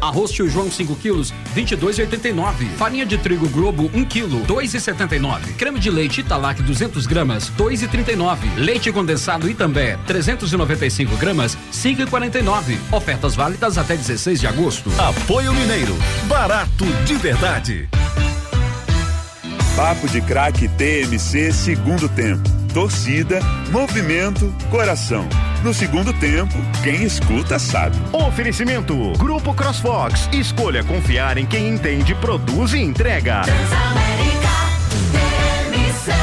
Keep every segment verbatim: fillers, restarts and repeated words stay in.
Arroz Tio João cinco quilos, vinte e dois reais e oitenta e nove centavos. Farinha de trigo Globo um quilo, dois reais e setenta e nove centavos. Creme de leite Italac duzentas gramas, dois reais e trinta e nove centavos. Leite condensado Itambé trezentos e noventa e cinco gramas, cinco reais e quarenta e nove centavos. Ofertas válidas até dezesseis de agosto. Apoio Mineiro, barato de verdade. Papo de Craque T M C segundo tempo. Torcida, movimento, coração. No segundo tempo, quem escuta sabe. Oferecimento Grupo CrossFox. Escolha confiar em quem entende, produz e entrega. Transamérica T M C.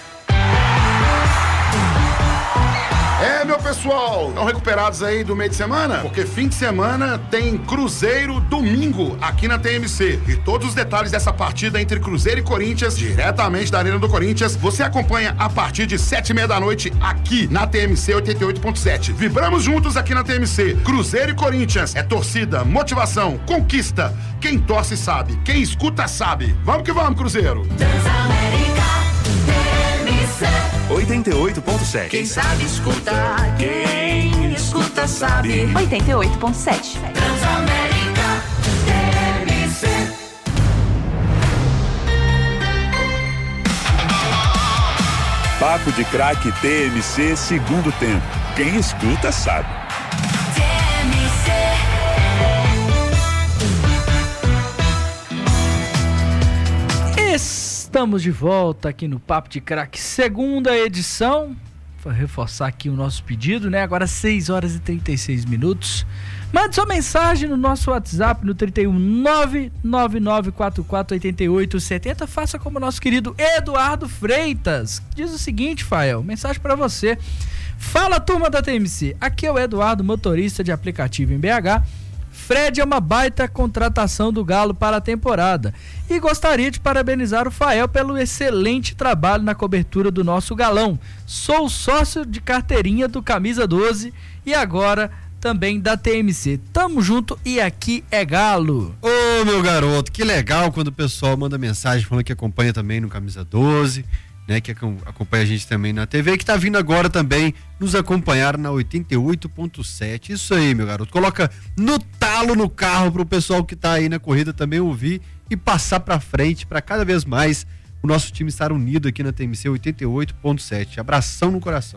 É, meu pessoal, estão recuperados aí do meio de semana? Porque fim de semana tem Cruzeiro domingo aqui na T M C. E todos os detalhes dessa partida entre Cruzeiro e Corinthians, diretamente da Arena do Corinthians, você acompanha a partir de sete e meia da noite aqui na T M C oitenta e oito ponto sete. Vibramos juntos aqui na T M C. Cruzeiro e Corinthians. É torcida, motivação, conquista. Quem torce sabe, quem escuta sabe. Vamos que vamos, Cruzeiro. Transamérica T M C. oitenta e oito ponto sete. Quem sabe escuta, quem escuta sabe. oitenta e oito ponto sete. Transamérica T M C. Papo de Craque T M C segundo tempo. Quem escuta sabe. T M C. Estamos de volta aqui no Papo de Craque, segunda edição. Vou reforçar aqui o nosso pedido, né? Agora seis horas e trinta e seis minutos. Mande sua mensagem no nosso WhatsApp no trinta e um, nove nove nove quatro quatro oito oito sete zero. Faça como o nosso querido Eduardo Freitas. Diz o seguinte, Fael, mensagem para você. Fala, turma da T M C. Aqui é o Eduardo, motorista de aplicativo em B H. Fred é uma baita contratação do Galo para a temporada e gostaria de parabenizar o Fael pelo excelente trabalho na cobertura do nosso galão. Sou sócio de carteirinha do Camisa doze e agora também da T M C. Tamo junto e aqui é Galo. Ô, meu garoto, que legal quando o pessoal manda mensagem falando que acompanha também no Camisa doze, né, que acompanha a gente também na T V, que tá vindo agora também nos acompanhar na oitenta e oito ponto sete. Isso aí, meu garoto. Coloca no talo no carro pro pessoal que tá aí na corrida também ouvir e passar pra frente, pra cada vez mais o nosso time estar unido aqui na T M C oitenta e oito ponto sete. Abração no coração.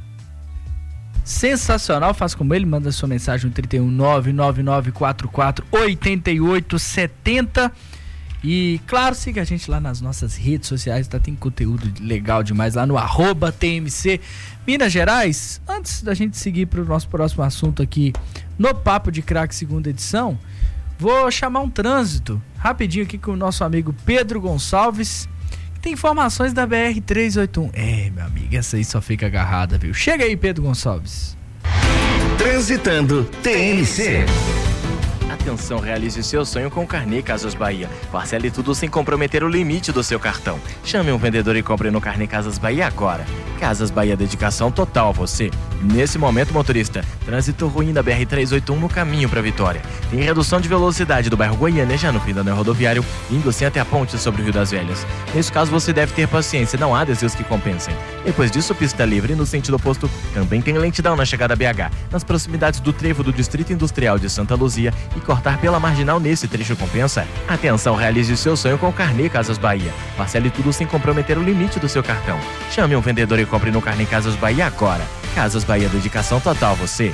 Sensacional, faz como ele, manda sua mensagem no trinta e um, nove nove nove quatro quatro oito oito sete zero. E claro, siga a gente lá nas nossas redes sociais, tá? Tem conteúdo legal demais lá no arroba T M C Minas Gerais. Antes da gente seguir para o nosso próximo assunto aqui no Papo de Craque segunda edição, vou chamar um trânsito rapidinho aqui com o nosso amigo Pedro Gonçalves, que tem informações da B R trezentos e oitenta e um. É, meu amigo, essa aí só fica agarrada, viu? Chega aí, Pedro Gonçalves. Transitando T M C. Atenção, realize seu sonho com o Carnê Casas Bahia. Parcele tudo sem comprometer o limite do seu cartão. Chame um vendedor e compre no Carnê Casas Bahia agora. Casas Bahia, dedicação total a você. Nesse momento, motorista, trânsito ruim da B R trezentos e oitenta e um no caminho para Vitória. Tem redução de velocidade do bairro Goiânia, já no fim da anel rodoviário, indo assim até a ponte sobre o Rio das Velhas. Nesse caso, você deve ter paciência, não há desvios que compensem. Depois disso, pista livre no sentido oposto. Também tem lentidão na chegada a B H, nas proximidades do trevo do Distrito Industrial de Santa Luzia, e cortar pela marginal nesse trecho compensa. Atenção, realize o seu sonho com o Carnê Casas Bahia. Parcele tudo sem comprometer o limite do seu cartão. Chame um vendedor e compre no Carnê Casas Bahia agora. Casas Bahia, dedicação total a você.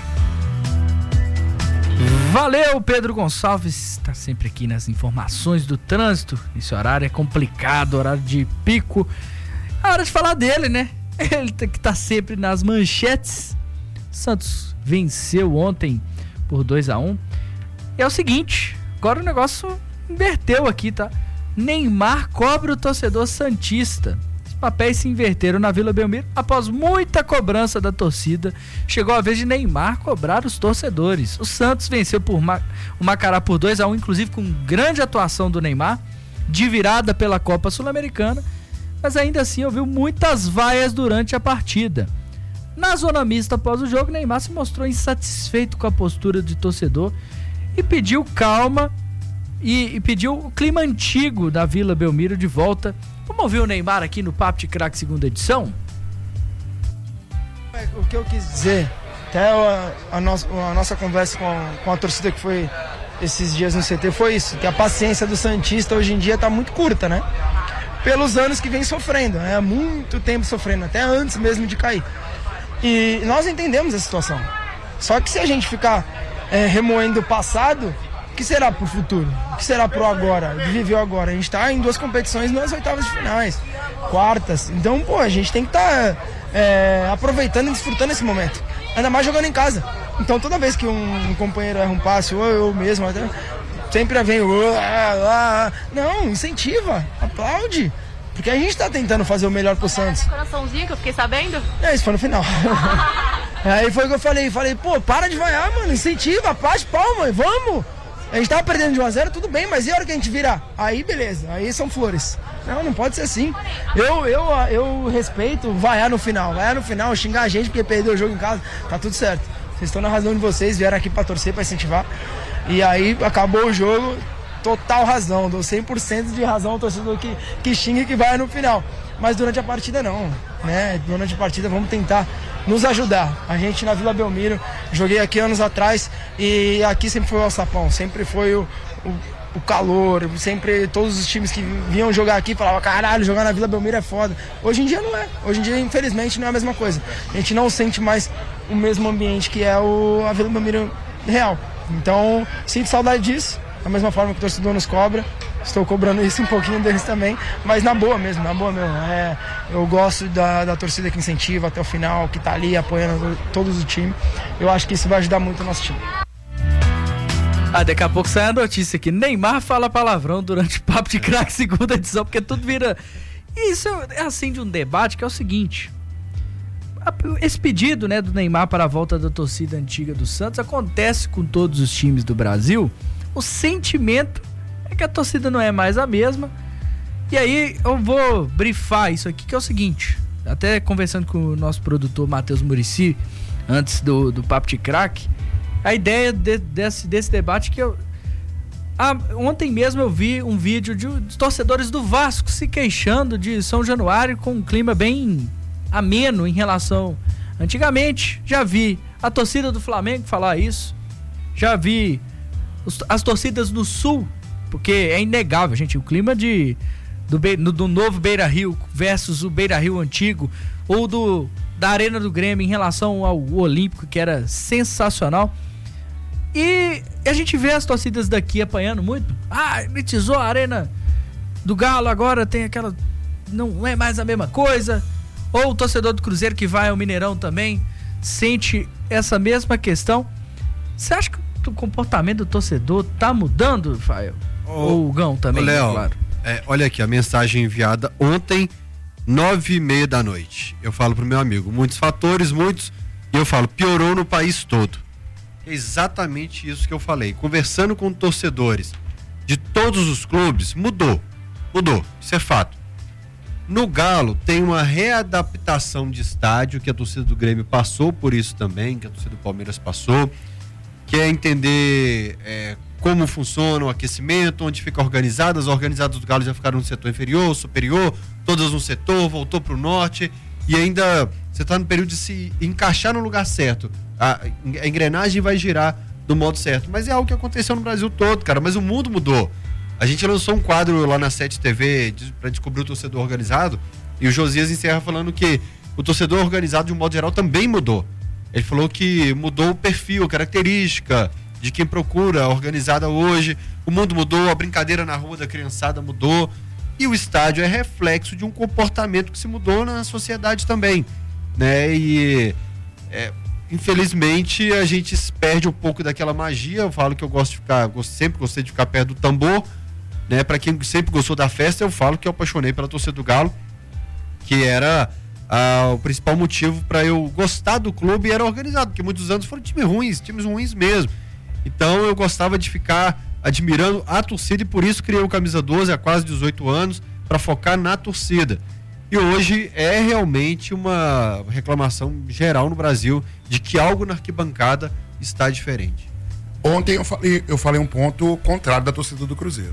Valeu, Pedro Gonçalves, está sempre aqui nas informações do trânsito. Esse horário é complicado, horário de pico. É hora de falar dele, né? Ele que tá sempre nas manchetes. Santos venceu ontem por dois a um. E é o seguinte, agora o negócio inverteu aqui, tá? Neymar cobra o torcedor santista. Os papéis se inverteram na Vila Belmiro após muita cobrança da torcida. Chegou a vez de Neymar cobrar os torcedores. O Santos venceu por Ma- o Macará por dois a um, inclusive com grande atuação do Neymar, de virada pela Copa Sul-Americana, mas ainda assim ouviu muitas vaias durante a partida. Na zona mista após o jogo, Neymar se mostrou insatisfeito com a postura de torcedor e pediu calma e, e pediu o clima antigo da Vila Belmiro de volta. Vamos ouvir o Neymar aqui no Papo de Craque segunda edição? O que eu quis dizer, até a, a, no, a nossa conversa com a, com a torcida que foi esses dias no C T foi isso, que a paciência do santista hoje em dia tá muito curta, né? Pelos anos que vem sofrendo, né? Há muito tempo sofrendo, até antes mesmo de cair. E nós entendemos a situação. Só que se a gente ficar é, remoendo o passado, o que será pro futuro? O que será pro agora? De viver o agora? A gente tá em duas competições nas oitavas de finais, quartas. Então, pô, a gente tem que estar tá, é, aproveitando e desfrutando esse momento. Ainda mais jogando em casa. Então, toda vez que um, um companheiro erra um passe, ou eu mesmo, até, sempre vem o... Não, incentiva, aplaude. Porque a gente tá tentando fazer o melhor pro Santos. Coraçãozinho que eu fiquei sabendo? É, isso foi no final. Aí foi o que eu falei, falei, pô, para de vaiar, mano, incentiva, aplaude, palma, vamos. A gente tava perdendo de um a zero, tudo bem, mas e a hora que a gente virar? Aí beleza, aí são flores. Não, não pode ser assim. Eu, eu, eu respeito vaiar no final, vaiar no final, xingar a gente porque perdeu o jogo em casa, tá tudo certo. Vocês estão na razão de vocês, vieram aqui pra torcer, pra incentivar. E aí acabou o jogo, total razão, dou cem por cento de razão ao torcedor que, que xinga e que vai no final. Mas durante a partida não, né? Durante a partida vamos tentar nos ajudar. A gente na Vila Belmiro, joguei aqui anos atrás e aqui sempre foi o alçapão, sempre foi o, o, o calor, sempre todos os times que vinham jogar aqui falavam, caralho, jogar na Vila Belmiro é foda. Hoje em dia não é, hoje em dia infelizmente não é a mesma coisa. A gente não sente mais o mesmo ambiente que é o, a Vila Belmiro real. Então, sinto saudade disso, da mesma forma que o torcedor nos cobra. Estou cobrando isso um pouquinho deles também, mas na boa mesmo, na boa mesmo. É, eu gosto da, da torcida que incentiva até o final, que tá ali apoiando todos o time. Eu acho que isso vai ajudar muito o nosso time. Ah, daqui a pouco sai a notícia aqui. Neymar fala palavrão durante o Papo de Craque segunda edição, porque tudo vira... Isso é assim de um debate que é o seguinte. Esse pedido, né, do Neymar para a volta da torcida antiga do Santos acontece com todos os times do Brasil. O sentimento é que a torcida não é mais a mesma. E aí eu vou brifar isso aqui, que é o seguinte. Até conversando com o nosso produtor Matheus Muricy, antes do, do Papo de Craque, a ideia de, desse, desse debate que eu... Ah, ontem mesmo eu vi um vídeo de, de torcedores do Vasco se queixando de São Januário com um clima bem ameno em relação... Antigamente, já vi a torcida do Flamengo falar isso. Já vi os, as torcidas do Sul, porque é inegável, gente, o clima de, do, do, do novo Beira-Rio versus o Beira-Rio antigo, ou do, da Arena do Grêmio em relação ao Olímpico, que era sensacional. E a gente vê as torcidas daqui apanhando muito. Ah, elitizou a Arena do Galo, agora tem aquela... Não é mais a mesma coisa. Ou o torcedor do Cruzeiro que vai ao Mineirão também sente essa mesma questão. Você acha que o comportamento do torcedor tá mudando, Rafael? Ou o Gão também, ô, Léo, claro. É, olha aqui, a mensagem enviada ontem, nove e meia da noite. Eu falo pro meu amigo, muitos fatores, muitos, e eu falo, piorou no país todo. É exatamente isso que eu falei. Conversando com torcedores de todos os clubes, mudou. Mudou, isso é fato. No Galo tem uma readaptação de estádio, que a torcida do Grêmio passou por isso também, que a torcida do Palmeiras passou, que é entender é, como funciona o aquecimento, onde fica organizado. As organizadas do Galo já ficaram no setor inferior, superior, todas no setor, voltou para o norte, e ainda você está no período de se encaixar no lugar certo. A, a engrenagem vai girar do modo certo. Mas é algo que aconteceu no Brasil todo, cara, mas o mundo mudou. A gente lançou um quadro lá na sete T V para descobrir o torcedor organizado, e o Josias encerra falando que o torcedor organizado, de um modo geral, também mudou. Ele falou que mudou o perfil, a característica de quem procura a organizada hoje. O mundo mudou, a brincadeira na rua da criançada mudou, e o estádio é reflexo de um comportamento que se mudou na sociedade também, né? E é, infelizmente a gente perde um pouco daquela magia. Eu falo que eu gosto de ficar, eu sempre gostei de ficar perto do tambor, né? Para quem sempre gostou da festa, eu falo que eu apaixonei pela torcida do Galo, que era ah, o principal motivo para eu gostar do clube, era organizado, porque muitos anos foram times ruins, times ruins mesmo. Então eu gostava de ficar admirando a torcida, e por isso criei o Camisa doze há quase dezoito anos, para focar na torcida. E hoje é realmente uma reclamação geral no Brasil de que algo na arquibancada está diferente. Ontem eu falei, eu falei um ponto contrário da torcida do Cruzeiro.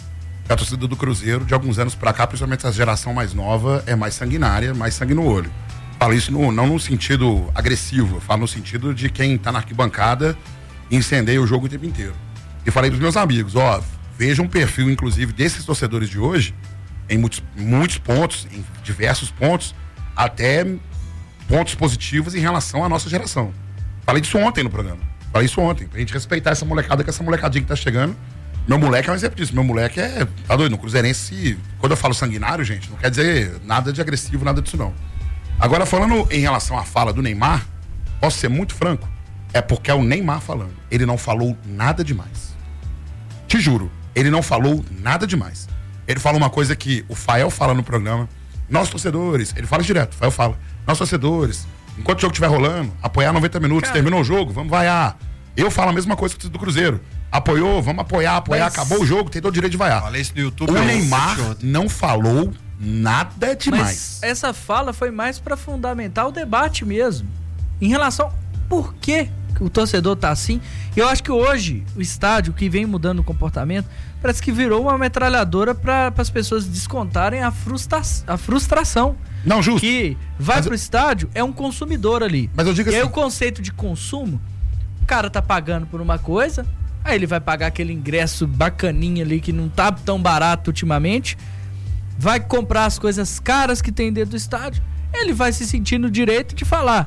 A torcida do Cruzeiro, de alguns anos para cá, principalmente a geração mais nova, é mais sanguinária, mais sangue no olho. Falo isso no, não no sentido agressivo, eu falo no sentido de quem está na arquibancada e incendeia o jogo o tempo inteiro. E falei pros meus amigos, ó, veja um perfil, inclusive, desses torcedores de hoje, em muitos, muitos pontos, em diversos pontos, até pontos positivos em relação à nossa geração. Falei disso ontem no programa. Falei isso ontem, pra gente respeitar essa molecada, que essa molecadinha que tá chegando. Meu moleque é um exemplo disso. Meu moleque é, tá doido, no Cruzeirense, quando eu falo sanguinário, gente, não quer dizer nada de agressivo, nada disso não. Agora, falando em relação à fala do Neymar, posso ser muito franco, é porque é o Neymar falando. Ele não falou nada demais. Te juro, ele não falou nada demais. Ele fala uma coisa que o Fael fala no programa. Nós torcedores, ele fala direto, o Fael fala. Nós torcedores, enquanto o jogo estiver rolando, apoiar noventa minutos, Cara. terminou o jogo, vamos vaiar. Eu falo a mesma coisa do Cruzeiro. Apoiou, vamos apoiar, apoiar, Mas... acabou o jogo, tem todo o direito de vaiar. Falei isso no YouTube. O Neymar não falou nada demais. Mas essa fala foi mais para fundamentar o debate mesmo. Em relação por que o torcedor tá assim. Eu acho que hoje o estádio, que vem mudando o comportamento, parece que virou uma metralhadora para as pessoas descontarem a, frustra a frustração. Não, justo. Que vai Mas pro eu... estádio, é um consumidor ali. Mas eu digo e assim... aí o conceito de consumo, o cara tá pagando por uma coisa, aí ele vai pagar aquele ingresso bacaninha ali que não tá tão barato ultimamente, vai comprar as coisas caras que tem dentro do estádio, ele vai se sentir no direito de falar: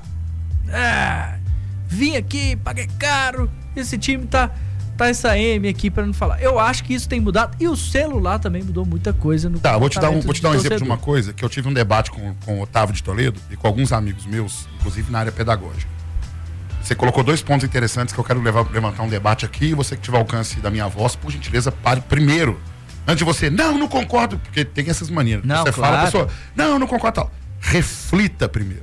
ah, vim aqui, paguei caro, esse time tá, tá essa M aqui pra não falar. Eu acho que isso tem mudado, e o celular também mudou muita coisa no Tá, vou te dar um, vou te dar um exemplo torcedor. de uma coisa, que eu tive um debate com, com o Otávio de Toledo e com alguns amigos meus, inclusive na área pedagógica. Você colocou dois pontos interessantes que eu quero levar, levantar um debate aqui. Você que tiver alcance da minha voz, por gentileza, pare primeiro. Antes de você, não, não concordo, porque tem essas manias. Não, você claro. fala a pessoa, não, não concordo tal. Reflita primeiro.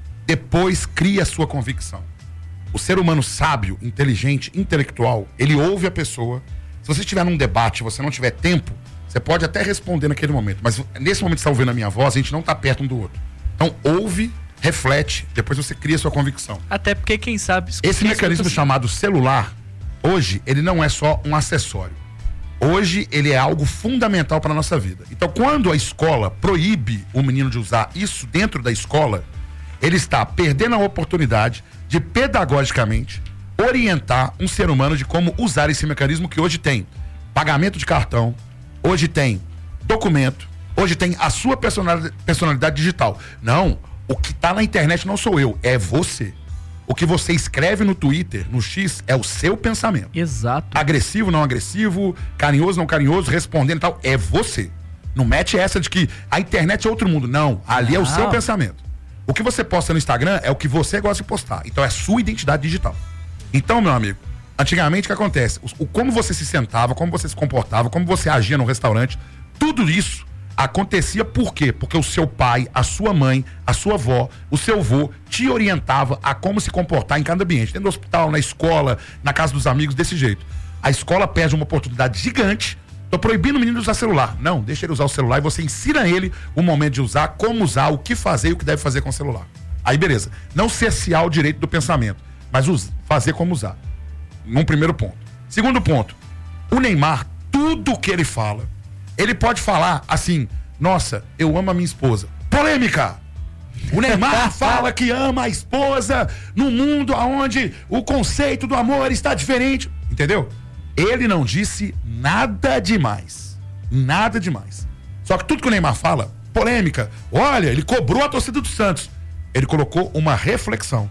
Depois cria a sua convicção. O ser humano sábio, inteligente, intelectual, ele ouve a pessoa. Se você estiver num debate e você não tiver tempo, você pode até responder naquele momento. Mas nesse momento que você está ouvindo a minha voz, a gente não está perto um do outro. Então ouve, reflete, depois você cria a sua convicção. Até porque quem sabe... Esse mecanismo chamado celular, hoje, ele não é só um acessório. Hoje, ele é algo fundamental para a nossa vida. Então, quando a escola proíbe o menino de usar isso dentro da escola, ele está perdendo a oportunidade de, pedagogicamente, orientar um ser humano de como usar esse mecanismo que hoje tem pagamento de cartão, hoje tem documento, hoje tem a sua personalidade, personalidade digital. Não, o que está na internet não sou eu, é você. O que você escreve no Twitter, no X, é o seu pensamento. Exato. Agressivo, não agressivo, carinhoso, não carinhoso, respondendo e tal, é você. Não mete essa de que a internet é outro mundo. Não, ali não. É o seu pensamento. O que você posta no Instagram é o que você gosta de postar. Então é a sua identidade digital. Então, meu amigo, antigamente o que acontece? O, o, como você se sentava, como você se comportava, como você agia no restaurante, tudo isso acontecia por quê? Porque o seu pai, a sua mãe, a sua avó, o seu avô te orientava a como se comportar em cada ambiente. Dentro do hospital, na escola, na casa dos amigos, desse jeito. A escola perde uma oportunidade gigante. Tô proibindo o menino de usar celular. Não, deixa ele usar o celular e você ensina ele o momento de usar, como usar, o que fazer e o que deve fazer com o celular. Aí beleza. Não cercear o direito do pensamento, mas us- fazer como usar. Num primeiro ponto. Segundo ponto, o Neymar, tudo que ele fala, ele pode falar assim: nossa, eu amo a minha esposa. Polêmica! O Neymar fala que ama a esposa num mundo onde o conceito do amor está diferente. Entendeu? Ele não disse nada demais. Nada demais. Só que tudo que o Neymar fala, polêmica. Olha, ele cobrou a torcida do Santos. Ele colocou uma reflexão.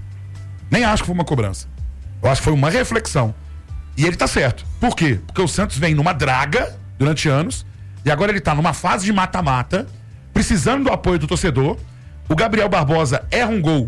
Nem acho que foi uma cobrança. Eu acho que foi uma reflexão. E ele tá certo. Por quê? Porque o Santos vem numa draga durante anos, e agora ele tá numa fase de mata-mata, precisando do apoio do torcedor. O Gabriel Barbosa erra um gol.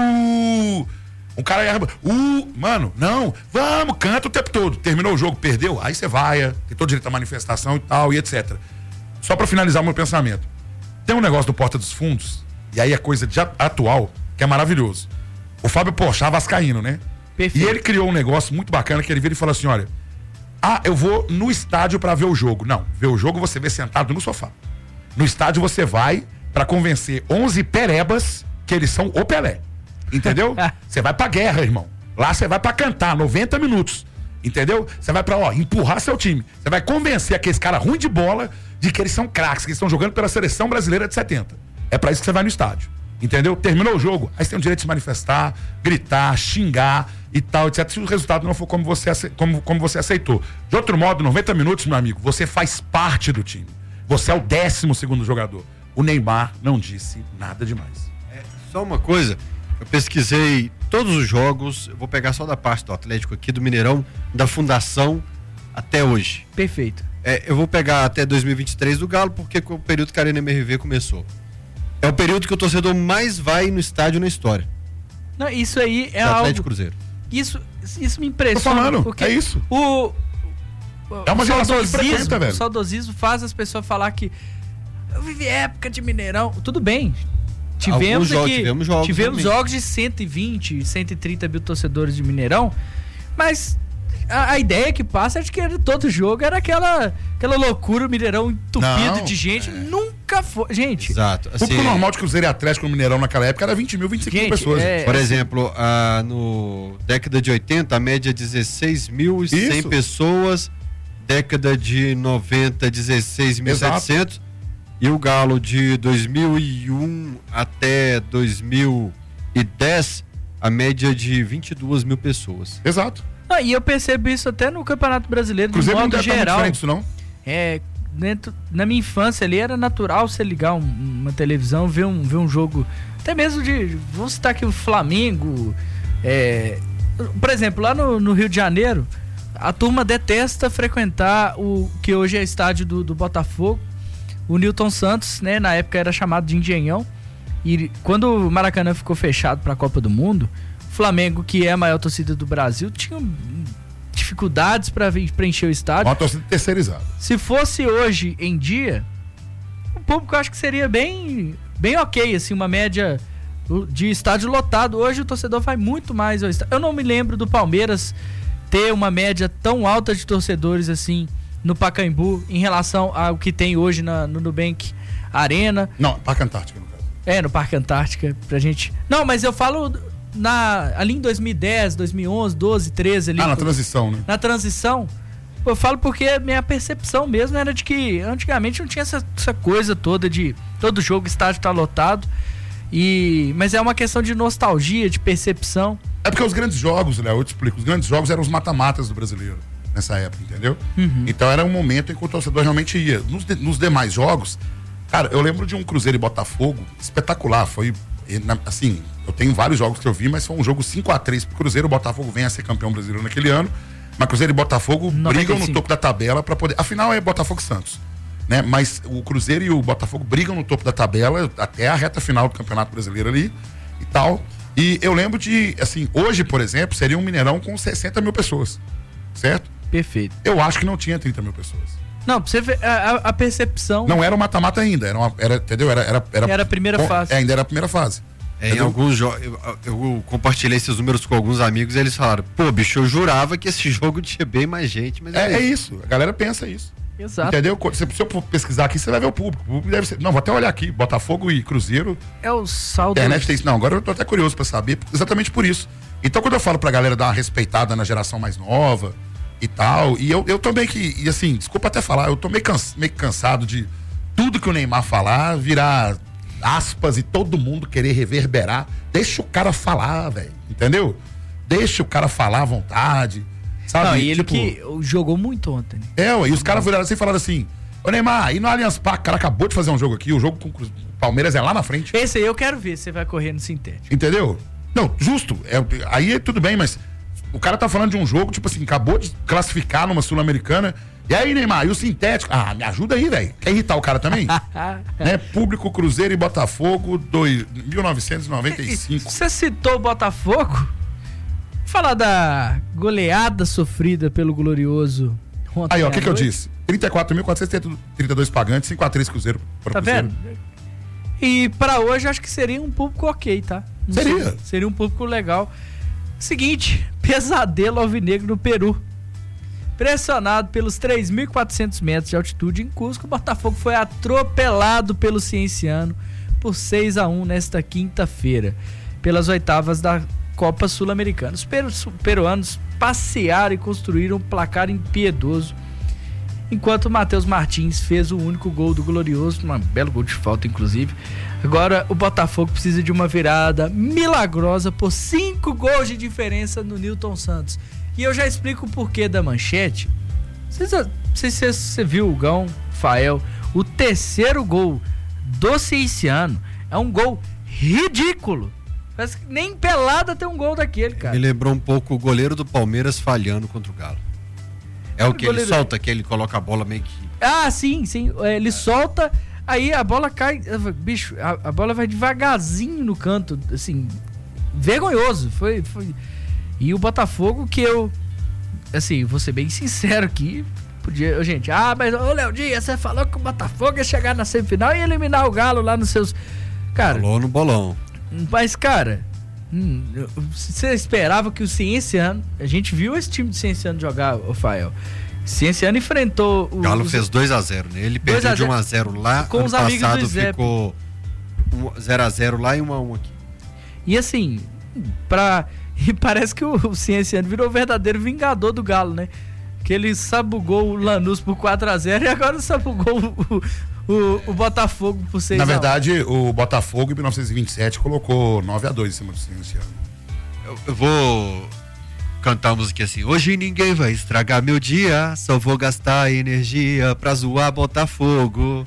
Uh! Um cara erra. Uh! Mano, não, vamos, canta o tempo todo. Terminou o jogo, perdeu, aí você vai, tem todo direito à manifestação e tal, e etcétera. Só pra finalizar o meu pensamento. Tem um negócio do Porta dos Fundos, e aí é coisa de atual, que é maravilhoso. O Fábio Porchat vascaíno, né? Perfeito. E ele criou um negócio muito bacana, que ele vira e fala assim: olha, ah, eu vou no estádio pra ver o jogo. Não, ver o jogo você vê sentado no sofá. No estádio você vai pra convencer onze perebas que eles são o Pelé. Entendeu? Você vai pra guerra, irmão. Lá você vai pra cantar noventa minutos. Entendeu? Você vai pra, ó, empurrar seu time. Você vai convencer aqueles caras ruins de bola de que eles são craques, que eles estão jogando pela seleção brasileira de setenta. É pra isso que você vai no estádio. Entendeu? Terminou o jogo, aí você tem o direito de se manifestar, gritar, xingar e tal, etcétera. Se o resultado não for como você, ace... como, como você aceitou. De outro modo, noventa minutos, meu amigo, você faz parte do time. Você é o décimo segundo jogador. O Neymar não disse nada demais. É, só uma coisa, eu pesquisei todos os jogos, eu vou pegar só da parte do Atlético aqui, do Mineirão, da fundação até hoje. Perfeito. É, eu vou pegar até dois mil e vinte e três do Galo, porque o período que a Arena M R V começou. É o período que o torcedor mais vai no estádio na história. Não, isso aí é do algo... Atlético Cruzeiro. Isso, isso me impressiona. Tô falando, porque é isso. O, o, é uma o geração que saudosismo, frequenta, velho. O saudosismo faz as pessoas falar que eu vivi época de Mineirão. Tudo bem. Tivemos jogos, aqui, tivemos jogos, tivemos jogos de cento e vinte, cento e trinta mil torcedores de Mineirão, mas a, a ideia que passa é de que era, todo jogo era aquela, aquela loucura, o Mineirão entupido Não, de gente. é. Nunca foi. Gente, Exato. O Assim, público normal de Cruzeiro e Atlético no Mineirão naquela época era vinte mil, vinte e cinco mil Gente, pessoas. é- por exemplo, ah, no década de oitenta, a média é dezesseis mil e cem Isso. pessoas, década de noventa, dezesseis mil e setecentos, e o Galo de dois mil e um até dois mil e dez, a média de vinte e duas mil pessoas. Exato. ah, e eu percebo isso até no Campeonato Brasileiro, de Cruzeiro não modo deve estar muito geral. diferente disso, não? É, dentro, na minha infância ali era natural você ligar um- uma televisão, ver um, ver um jogo, até mesmo de, vamos citar aqui o Flamengo, é, por exemplo, lá no, no Rio de Janeiro, a turma detesta frequentar o que hoje é estádio do, do Botafogo, o Newton Santos, né, na época era chamado de Engenhão, e quando o Maracanã ficou fechado para a Copa do Mundo, o Flamengo, que é a maior torcida do Brasil, tinha hum, dificuldades para preencher o estádio. Uma torcida terceirizada. Se fosse hoje em dia, o público eu acho que seria bem, bem ok, assim, uma média de estádio lotado. Hoje o torcedor vai muito mais ao estádio. Eu não me lembro do Palmeiras ter uma média tão alta de torcedores assim no Pacaembu em relação ao que tem hoje na, no Nubank Arena. Não, Parque Antártica, no caso. É, no Parque Antártica, pra gente... Não, mas eu falo na, ali em dois mil e dez, dois mil e onze, doze, treze ali. Ah, na transição, né? Na transição, eu falo porque a minha percepção mesmo era de que antigamente não tinha essa, essa coisa toda de todo jogo, estádio tá lotado, e, mas é uma questão de nostalgia, de percepção. É porque os grandes jogos, Léo, eu te explico, os grandes jogos eram os mata-matas do brasileiro, nessa época, entendeu? Uhum. Então era um momento em que o torcedor realmente ia. Nos, de- nos demais jogos, cara, eu lembro de um Cruzeiro e Botafogo espetacular, foi, eh, na- assim, eu tenho vários jogos que eu vi, mas foi um jogo cinco a três pro Cruzeiro, o Botafogo vem a ser campeão brasileiro naquele ano, mas Cruzeiro e Botafogo noventa e brigam no cinco. topo da tabela para poder, afinal é Botafogo e Santos, né? Mas o Cruzeiro e o Botafogo brigam no topo da tabela até a reta final do Campeonato Brasileiro ali e tal. E eu lembro de, assim, hoje, por exemplo, seria um Mineirão com sessenta mil pessoas, certo? Perfeito. Eu acho que não tinha trinta mil pessoas. Não, pra você ver a, a- a percepção. Não era o mata-mata ainda, era, uma, era entendeu? Era, era, era, Era a primeira bom, fase. É, ainda era a primeira fase. É, em Entendeu? alguns jogos, eu, eu compartilhei esses números com alguns amigos e eles falaram, pô, bicho, eu jurava que esse jogo tinha bem mais gente, mas É, é isso, a galera pensa isso. Exato. Entendeu? Se, se eu pesquisar aqui, você vai ver o público. O público deve ser. Não, vou até olhar aqui. Botafogo e Cruzeiro. É o saldo. A internet tem isso. Não, agora eu tô até curioso pra saber, exatamente por isso. Então, quando eu falo pra galera dar uma respeitada na geração mais nova e tal, e eu, eu tô meio que, e assim, desculpa até falar, eu tô meio, cansa, meio cansado de tudo que o Neymar falar virar aspas e todo mundo querer reverberar. Deixa o cara falar, velho. Entendeu? Deixa o cara falar à vontade. Sabe? Não, e ele Tipo, que jogou muito ontem. Né? É, ué, e os caras viraram assim e falaram assim: ô Neymar, e no Allianz Parque, o cara acabou de fazer um jogo aqui, o jogo com o Cru- Palmeiras é lá na frente. Esse aí eu quero ver se você vai correr no sintético. Entendeu? Não, justo. É, aí é tudo bem, mas o cara tá falando de um jogo, tipo assim, acabou de classificar numa Sul-Americana. E aí, Neymar, e o sintético? Ah, me ajuda aí, velho. Quer irritar o cara também? né? Público Cruzeiro e Botafogo, dois, mil novecentos e noventa e cinco. Você citou o Botafogo? Falar da goleada sofrida pelo Glorioso ontem Aí, ó, o à que, que eu noite. disse? trinta e quatro mil quatrocentos e trinta e dois pagantes, cinco a três Cruzeiro. Pra Tá Cruzeiro. vendo? E pra hoje acho que seria um público ok, tá? Não Seria. sei, seria um público legal. Seguinte, pesadelo alvinegro no Peru. Pressionado pelos três mil e quatrocentos metros de altitude em Cusco, o Botafogo foi atropelado pelo Cienciano por seis a um nesta quinta-feira, pelas oitavas da Copa Sul-Americana. Os peru- peruanos passearam e construíram um placar impiedoso enquanto o Matheus Martins fez o único gol do Glorioso, um belo gol de falta, inclusive. Agora o Botafogo precisa de uma virada milagrosa por cinco gols de diferença no Nilton Santos. E eu já explico o porquê da manchete. Não sei se você viu o Gão, Fael, o terceiro gol do Cienciano é um gol ridículo. Parece que nem pelada tem um gol daquele, cara. Me lembrou um pouco o goleiro do Palmeiras falhando contra o Galo. É o que goleiro... ele solta, que ele coloca a bola meio que... Ah, sim, sim. Ele é. solta, aí a bola cai... Bicho, a, a bola vai devagarzinho no canto, assim, vergonhoso. Foi, foi... E o Botafogo que eu... Assim, vou ser bem sincero aqui, podia... Gente, ah, mas ô Léo Dias, você falou que o Botafogo ia chegar na semifinal e eliminar o Galo lá nos seus... Cara... Falou no bolão. Mas, cara... Hum, você esperava que o Cienciano... A gente viu esse time de Cienciano jogar, o Fael. Cienciano enfrentou... O Galo os, fez dois a zero, né? Ele perdeu de um a zero lá. Com os amigos do Zé. Ficou zero a zero lá e um a um aqui. E assim, pra... E parece que o, o Cienciano virou o verdadeiro vingador do Galo, né? Que ele sabugou o Lanús por quatro a zero e agora sabugou o... O, o Botafogo por seis a um. Na verdade, o Botafogo em mil novecentos e vinte e sete colocou nove a dois em cima do Cienciano. Eu, eu vou cantar uma música assim: hoje ninguém vai estragar meu dia, só vou gastar energia pra zoar Botafogo.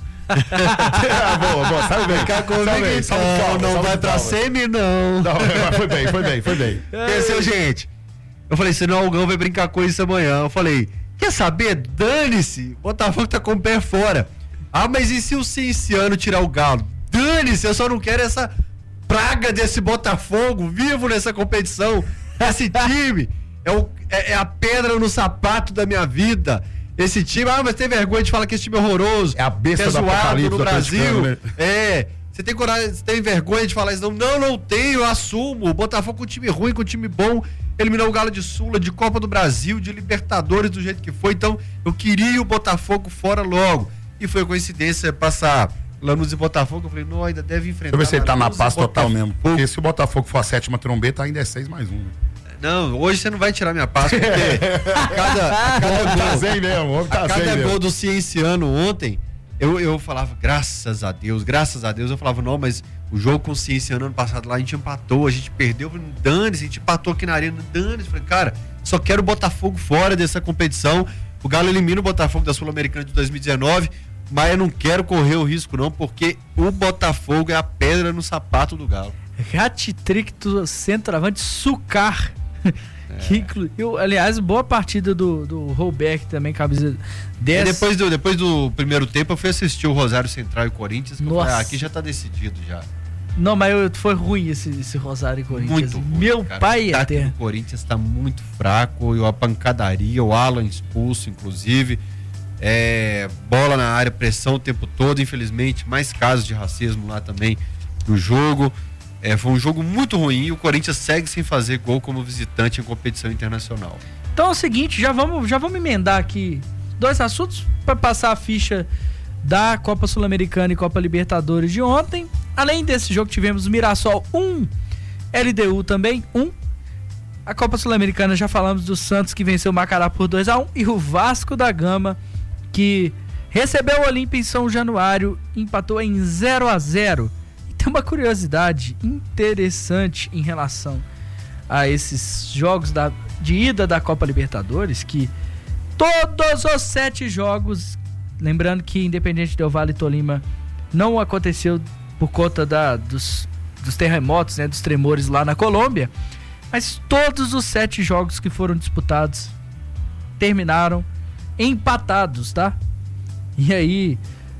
Ah, boa, boa, sabe bem. Ficar comigo então, salve, salve, não salve, vai pra semi não. Não, foi bem, foi bem, foi bem. Esqueceu, gente. Eu falei, senão o Algão vai brincar com isso amanhã. Eu falei, quer saber? Dane-se, Botafogo tá com o pé fora. Ah, mas e se o Cienciano tirar o Galo? Dane-se, eu só não quero essa praga desse Botafogo vivo nessa competição. Esse time é, o, é, é a pedra no sapato da minha vida. Esse time, ah, mas tem vergonha de falar que esse time é horroroso. É a besta é do apocalipse no do Brasil. Né? É, você tem coragem, você tem vergonha de falar isso? Não, não, não tenho, eu assumo. O Botafogo com um time ruim, com um time bom, eliminou o Galo de Sula, de Copa do Brasil, de Libertadores do jeito que foi. Então, eu queria o Botafogo fora logo. E foi coincidência passar Lanús e Botafogo. Eu falei, não, ainda deve enfrentar. Deixa eu ver se ele tá na paz total mesmo. Porque se o Botafogo for a sétima trombeta, ainda é seis mais um. Né? Não, hoje você não vai tirar minha paz, porque a cada, a cada gol, tá zen mesmo, tá a cada zen gol mesmo. do Cienciano ontem, eu, eu falava, graças a Deus, graças a Deus. Eu falava, não, mas o jogo com o Cienciano ano passado lá, a gente empatou, a gente perdeu, dane-se, a gente empatou aqui na arena, dane-se. Falei, cara, só quero o Botafogo fora dessa competição. O Galo elimina o Botafogo da Sul-Americana de dois mil e dezenove, mas eu não quero correr o risco não, porque o Botafogo é a pedra no sapato do Galo. Hat-trick do centroavante Sucar. É. Que inclu... eu, aliás, boa partida do, do Rollback também, camisa dez. E depois do, depois do primeiro tempo eu fui assistir o Rosário Central e Corinthians. Que eu falei, ah, aqui já tá decidido já. Não, mas eu, foi ruim esse, esse Rosário e Corinthians. Muito ruim, meu cara. pai o até. O Corinthians tá muito fraco, e a pancadaria, o Alan expulso, inclusive. É, bola na área, pressão o tempo todo, infelizmente. Mais casos de racismo lá também no jogo. É, foi um jogo muito ruim e o Corinthians segue sem fazer gol como visitante em competição internacional. Então é o seguinte, já vamos, já vamos emendar aqui dois assuntos para passar a ficha da Copa Sul-Americana e Copa Libertadores de ontem. Além desse jogo, tivemos o Mirassol um, L D U também um. A Copa Sul-Americana já falamos do Santos, que venceu o Macará por dois a um, e o Vasco da Gama, que recebeu o Olímpia em São Januário, empatou em zero a zero. Tem uma curiosidade interessante em relação a esses jogos da, de ida da Copa Libertadores, que todos os sete jogos, lembrando que Independente Del Valle e Tolima não aconteceu por conta da, dos, dos terremotos, né, dos tremores lá na Colômbia, mas todos os sete jogos que foram disputados terminaram empatados, tá? E aí...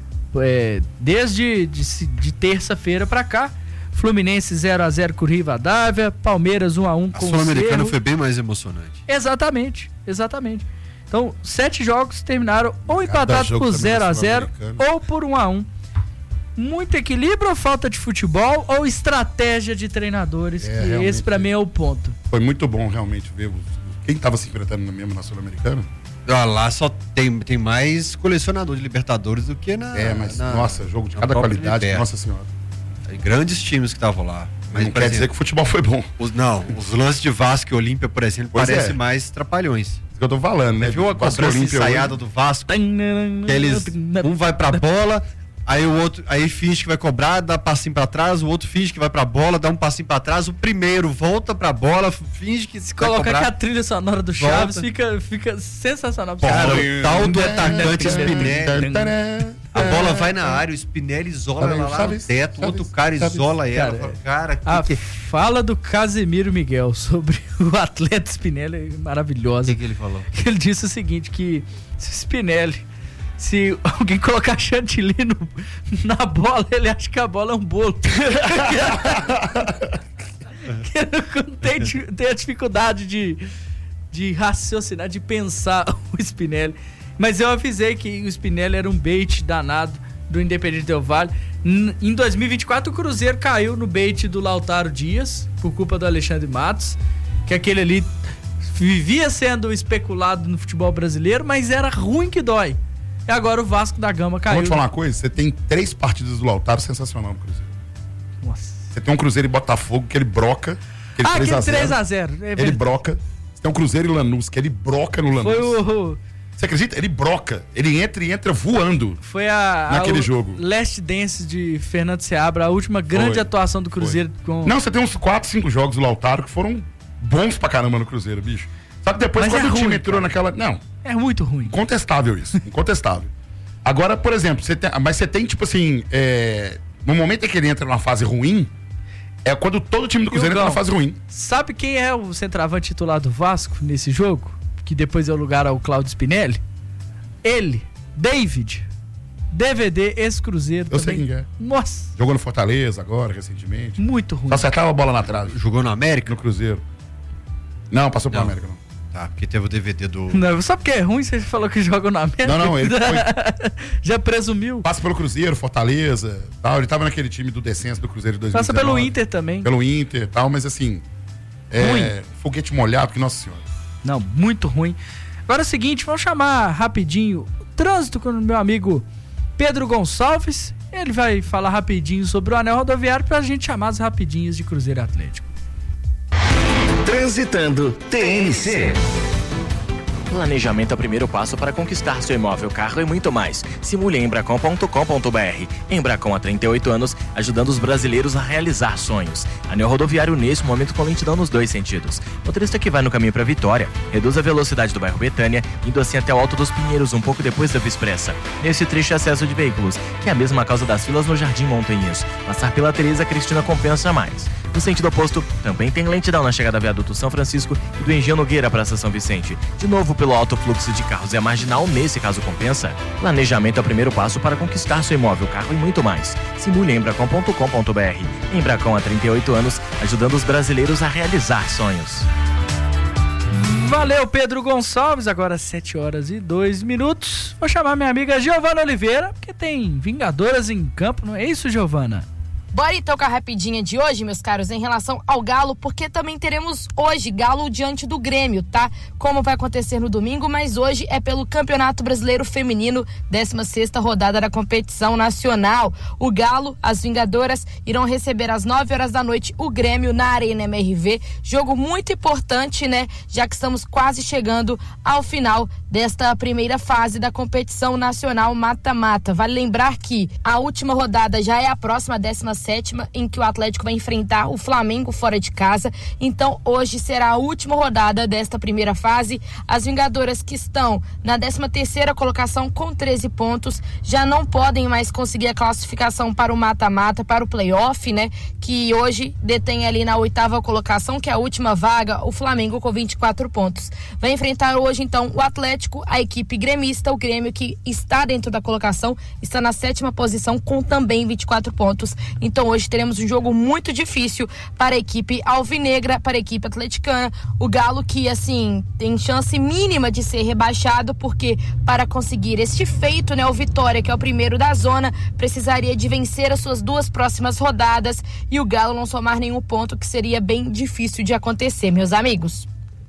É, desde de, de terça-feira pra cá, Fluminense zero a zero com o Rivadavia, Palmeiras um a um com o Sul-Americana foi bem mais emocionante. Exatamente, exatamente. Então, sete jogos terminaram ou empatados por zero a zero ou por um a um. Muito equilíbrio ou falta de futebol ou estratégia de treinadores, é, que esse pra mim é o ponto. Foi muito bom realmente ver quem tava se enfrentando mesmo na Sul-Americana. Ah, lá só tem, tem mais colecionador de Libertadores do que na... É, mas na, nossa, jogo de cada qualidade, Liberta. Nossa senhora. Tem grandes times que estavam lá. Mas não quer exemplo, dizer que o futebol foi bom. Os, não, os lances de Vasco e Olímpia, por exemplo, pois parecem é. mais trapalhões. que eu tô falando, né? Viu a cobrança ensaiada do Vasco? Que eles, um vai pra bola, aí o outro, aí finge que vai cobrar, dá passinho pra trás, o outro finge que vai pra bola, dá um passinho pra trás, o primeiro volta pra bola, finge que se vai colocar cobrar, que a trilha sonora do Chaves fica, fica sensacional. Cara, o tal do atacante Spinelli, a bola vai na área, o Spinelli isola ela lá no teto, o outro cara isola ela. Cara, a que... fala do Casemiro Miguel sobre o atleta Spinelli é maravilhosa. O que, que ele falou? Ele disse o seguinte, que se Spinelli, se alguém colocar chantilly no, na bola, ele acha que a bola é um bolo. Que não tem, tem a dificuldade de, de raciocinar, de pensar o Spinelli. Mas eu avisei que o Spinelli era um bait danado do Independente Del Valle. Em dois mil e vinte e quatro, o Cruzeiro caiu no bait do Lautaro Dias, por culpa do Alexandre Matos, que aquele ali vivia sendo especulado no futebol brasileiro, mas era ruim que dói. E agora o Vasco da Gama caiu. Vou te falar uma coisa, você tem três partidas do Lautaro sensacional no Cruzeiro. Nossa. Você tem um Cruzeiro e Botafogo que ele broca. Aquele ah, aquele três a zero. É ele broca. Você tem um Cruzeiro e Lanús que ele broca no Lanús. Foi o... Você acredita? Ele broca. Ele entra e entra voando. Foi a, naquele a, jogo. Last Dance de Fernando Seabra, a última grande Foi. atuação do Cruzeiro. Com... Não, você tem uns quatro, cinco jogos do Lautaro que foram bons pra caramba no Cruzeiro, bicho. Só que depois, Mas quando é o time ruim, entrou cara. naquela... Não. É muito ruim. Incontestável isso. Incontestável. Agora, por exemplo, você tem... mas você tem, tipo assim... É... No momento em que ele entra numa fase ruim, é quando todo time do Cruzeiro entra na fase ruim. Sabe quem é o centroavante titular do Vasco nesse jogo? Que depois deu lugar ao Cláudio Spinelli? Ele, David, D V D, ex-Cruzeiro Eu também. sei quem é. Nossa. Jogou no Fortaleza agora, recentemente. Muito ruim. Só acertava a bola na trave. Jogou no América? No Cruzeiro. Não, passou pro Não. América, não. Tá, porque teve o D V D do... Não, só porque é ruim, você falou que joga no América. Não, não, ele foi... Já presumiu. Passa pelo Cruzeiro, Fortaleza, tal. Ele tava naquele time do descenso do Cruzeiro de dois mil e dezenove. Passa pelo Inter também. Pelo Inter e tal, mas assim... É... Ruim. Foguete molhado, que nossa senhora. Não, muito ruim. Agora é o seguinte, vamos chamar rapidinho o trânsito com o meu amigo Pedro Gonçalves. Ele vai falar rapidinho sobre o anel rodoviário pra gente chamar as rapidinhas de Cruzeiro Atlético. Transitando T N C. Planejamento é o primeiro passo para conquistar seu imóvel, carro e muito mais. Simule em embracon ponto com ponto br. Embracon há trinta e oito anos, ajudando os brasileiros a realizar sonhos. Anel rodoviário nesse momento com lentidão nos dois sentidos. Motorista que vai no caminho para Vitória, reduz a velocidade do bairro Betânia, indo assim até o Alto dos Pinheiros, um pouco depois da Via Expressa. Nesse trecho de acesso de veículos, que é a mesma causa das filas no Jardim Montanhas. Passar pela Teresa Cristina compensa mais. No sentido oposto, também tem lentidão na chegada do Viaduto São Francisco e do Engenho Nogueira para a São Vicente. De novo, pelo alto fluxo de carros e a marginal, nesse caso compensa. Planejamento é o primeiro passo para conquistar seu imóvel, carro e muito mais. Simule em embracon ponto com ponto br. Embracon há trinta e oito anos, ajudando os brasileiros a realizar sonhos. Valeu, Pedro Gonçalves. Agora sete horas e dois minutos. Vou chamar minha amiga Giovana Oliveira, porque tem Vingadoras em campo, não é isso, Giovana? Bora então com a rapidinha de hoje, meus caros, em relação ao Galo, porque também teremos hoje Galo diante do Grêmio, tá? Como vai acontecer no domingo, mas hoje é pelo Campeonato Brasileiro Feminino, décima sexta rodada da competição nacional. O Galo, as Vingadoras, irão receber às nove horas da noite o Grêmio na Arena M R V. Jogo muito importante, né? Já que estamos quase chegando ao final desta primeira fase da competição nacional mata-mata. Vale lembrar que a última rodada já é a próxima, décima sétima, em que o Atlético vai enfrentar o Flamengo fora de casa. Então hoje será a última rodada desta primeira fase. As Vingadoras, que estão na décima terceira colocação com treze pontos, já não podem mais conseguir a classificação para o mata-mata, para o playoff, né? Que hoje detém ali na oitava colocação, que é a última vaga, o Flamengo com vinte e quatro pontos. Vai enfrentar hoje então o Atlético, a equipe gremista, o Grêmio, que está dentro da colocação, está na sétima posição com também vinte e quatro pontos. Então hoje teremos um jogo muito difícil para a equipe alvinegra, para a equipe atleticana. O Galo, que assim tem chance mínima de ser rebaixado, porque para conseguir este feito, né, o Vitória, que é o primeiro da zona, precisaria de vencer as suas duas próximas rodadas e o Galo não somar nenhum ponto, que seria bem difícil de acontecer, meus amigos.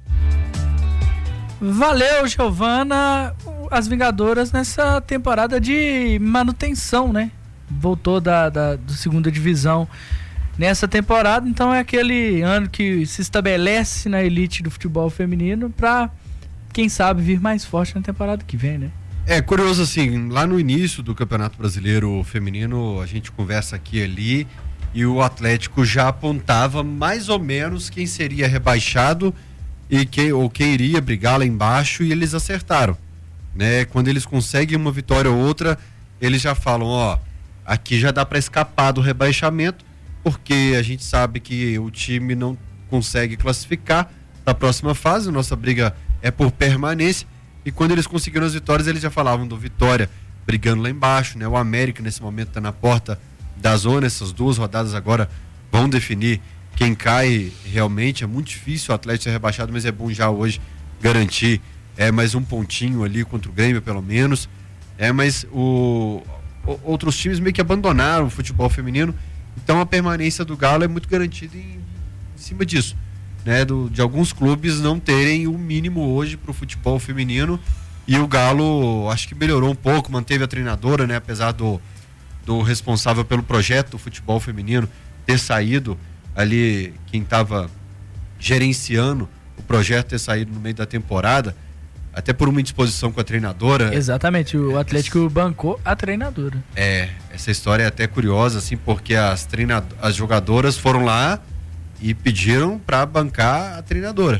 Valeu, Giovana. As Vingadoras nessa temporada de manutenção, né? Voltou da, da, da segunda divisão nessa temporada, então é aquele ano que se estabelece na elite do futebol feminino para quem sabe, vir mais forte na temporada que vem, né? É curioso assim, lá no início do Campeonato Brasileiro Feminino, a gente conversa aqui e ali, e o Atlético já apontava mais ou menos quem seria rebaixado e quem, ou quem iria brigar lá embaixo, e eles acertaram, né? Quando eles conseguem uma vitória ou outra, eles já falam, ó, aqui já dá para escapar do rebaixamento, porque a gente sabe que o time não consegue classificar para a próxima fase, nossa briga é por permanência, e quando eles conseguiram as vitórias, eles já falavam do Vitória brigando lá embaixo, né? O América nesse momento está na porta da zona, essas duas rodadas agora vão definir quem cai realmente. É muito difícil o Atlético ser rebaixado, mas é bom já hoje garantir é, mais um pontinho ali contra o Grêmio, pelo menos. É, mas o, o, outros times meio que abandonaram o futebol feminino, então a permanência do Galo é muito garantida em, em cima disso, né? Do, de alguns clubes não terem o mínimo hoje para o futebol feminino, e o Galo acho que melhorou um pouco, manteve a treinadora, né? Apesar do, do responsável pelo projeto do futebol feminino ter saído ali, quem estava gerenciando o projeto ter saído no meio da temporada, até por uma indisposição com a treinadora. Exatamente, o Atlético bancou a treinadora. É, essa história é até curiosa, assim, porque as, treinado- as jogadoras foram lá e pediram para bancar a treinadora.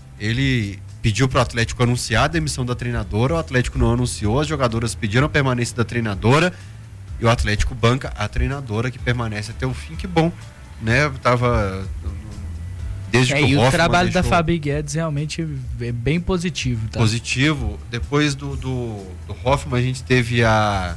Ele pediu para o Atlético anunciar a demissão da treinadora, o Atlético não anunciou, as jogadoras pediram a permanência da treinadora e o Atlético banca a treinadora, que permanece até o fim. Que bom, né? Eu tava desde é, que o e Hoffmann o trabalho deixou... da Fabi Guedes realmente é bem positivo, tá? Positivo. Depois do, do, do Hoffmann a gente teve a...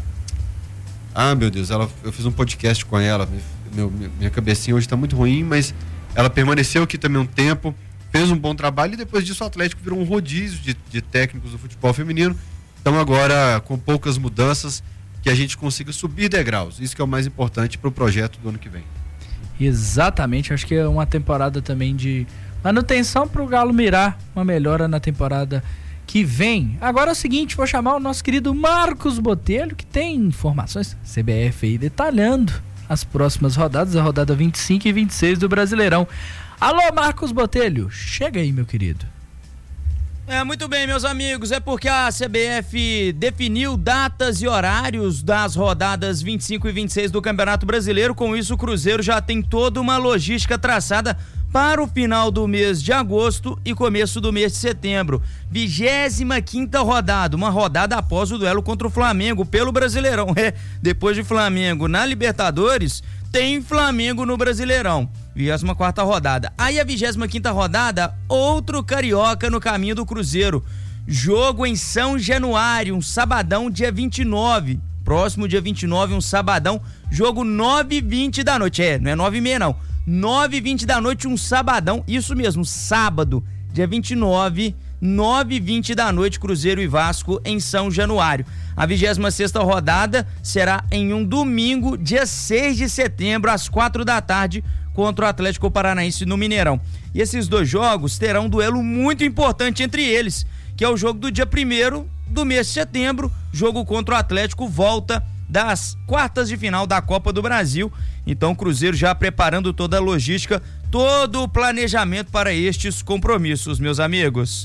Ah, meu Deus, ela, eu fiz um podcast com ela, meu, minha cabecinha hoje tá muito ruim, mas ela permaneceu aqui também um tempo, fez um bom trabalho, e depois disso o Atlético virou um rodízio de, de técnicos do futebol feminino. Então agora, com poucas mudanças, que a gente consiga subir degraus. Isso que é o mais importante para o projeto do ano que vem. Exatamente, acho que é uma temporada também de manutenção para o Galo mirar uma melhora na temporada que vem. Agora é o seguinte, vou chamar o nosso querido Marcos Botelho, que tem informações C B F aí detalhando as próximas rodadas, a rodada vinte e cinco e vinte e seis do Brasileirão. Alô, Marcos Botelho, chega aí, meu querido. É, muito bem, meus amigos, é porque a C B F definiu datas e horários das rodadas vinte e cinco e vinte e seis do Campeonato Brasileiro. Com isso, o Cruzeiro já tem toda uma logística traçada para o final do mês de agosto e começo do mês de setembro. vigésima quinta rodada, uma rodada após o duelo contra o Flamengo pelo Brasileirão. É, depois de Flamengo na Libertadores, tem Flamengo no Brasileirão. vigésima quarta rodada. Aí a vigésima quinta rodada, outro carioca no caminho do Cruzeiro. Jogo em São Januário, um sabadão, dia vinte e nove. Próximo dia vinte e nove, um sabadão. Jogo nove e vinte da noite. É, não é nove e meia não. nove e vinte da noite, um sabadão. Isso mesmo, sábado, dia vinte e nove, nove e vinte da noite, Cruzeiro e Vasco em São Januário. A vigésima sexta rodada será em um domingo, dia seis de setembro, às quatro da tarde, contra o Atlético Paranaense no Mineirão. E esses dois jogos terão um duelo muito importante entre eles, que é o jogo do dia primeiro do mês de setembro, jogo contra o Atlético, volta das quartas de final da Copa do Brasil. Então o Cruzeiro já preparando toda a logística, todo o planejamento para estes compromissos, meus amigos.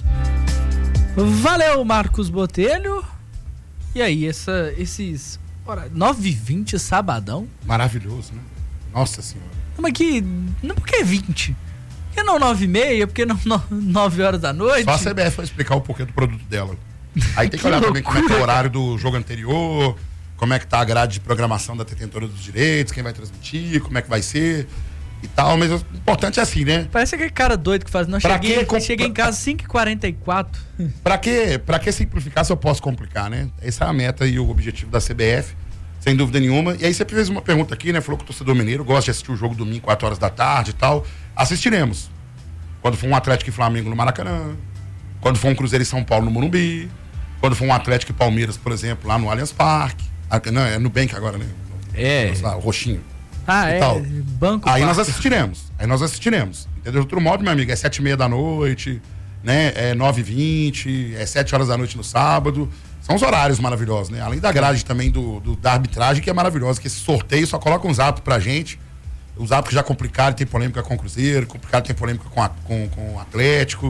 Valeu, Marcos Botelho. E aí, essa, esses nove e vinte sabadão? Maravilhoso, né? Nossa Senhora. Mas que, não, por que vinte? Por que não nove e meia? Por que não nove horas da noite? Só a C B F vai explicar o porquê do produto dela. Aí tem que, que olhar loucura. Também como é que é o horário do jogo anterior, como é que tá a grade de programação da detentora dos direitos, quem vai transmitir, como é que vai ser e tal, mas o importante é assim, né? Parece aquele cara doido que faz, não, pra cheguei, que, cheguei em casa cinco e quarenta e quatro. Pra que, pra que simplificar se eu posso complicar, né? Essa é a meta e o objetivo da C B F, sem dúvida nenhuma. E aí você fez uma pergunta aqui, né? Falou que o torcedor mineiro gosta de assistir o jogo domingo, quatro horas da tarde e tal. Assistiremos. Quando for um Atlético e Flamengo no Maracanã, quando for um Cruzeiro e São Paulo no Morumbi, quando for um Atlético e Palmeiras, por exemplo, lá no Allianz Parque. Não, é Nubank agora, né? É. Lá, o roxinho. Ah, é. Tal. Banco Aí Parque. nós assistiremos. Aí nós assistiremos. Entendeu? De outro modo, meu amigo, é sete e meia da noite, né? É nove e vinte, é sete horas da noite no sábado. São os horários maravilhosos, né? Além da grade também do, do, da arbitragem, que é maravilhosa, que esse sorteio só coloca um zap pra gente. Os apps que já complicaram, tem polêmica com o Cruzeiro, complicaram, tem polêmica com, a, com, com o Atlético.